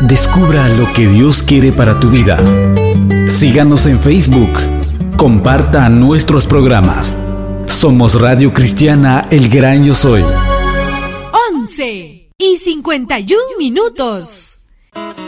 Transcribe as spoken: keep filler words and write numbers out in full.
Descubra lo que Dios quiere para tu vida. Síganos en Facebook. Comparta nuestros programas. Somos Radio Cristiana El Gran Yo Soy. once y cincuenta y un minutos.